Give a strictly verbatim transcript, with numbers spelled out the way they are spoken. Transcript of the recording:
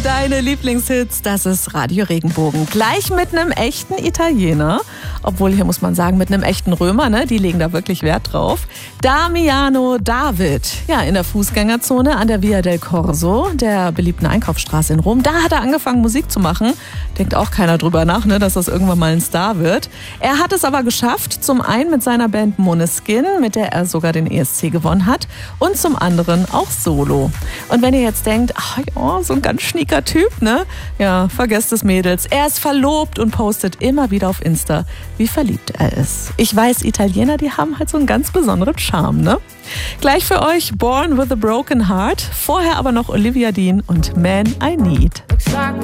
deine Lieblingshits, das ist Radio Regenbogen. Gleich mit einem echten Italiener, obwohl hier muss man sagen, mit einem echten Römer, ne? Die legen da wirklich Wert drauf. Damiano David, ja, in der Fußgängerzone an der Via del Corso, der beliebten Einkaufsstraße in Rom. Da hat er angefangen, Musik zu machen. Denkt auch keiner drüber nach, ne, dass das irgendwann mal ein Star wird. Er hat es aber geschafft, zum einen mit seiner Band Måneskin, mit der er sogar den E S C gewonnen hat, und zum anderen auch solo. Und wenn ihr jetzt denkt, ach ja, so ein ganz schnieker Typ, ne? Ja, vergesst es, Mädels. Er ist verlobt und postet immer wieder auf Insta, wie verliebt er ist. Ich weiß, Italiener, die haben halt so einen ganz besonderen Charme, ne? Gleich für euch Born with a Broken Heart, vorher aber noch Olivia Dean und Man I Need.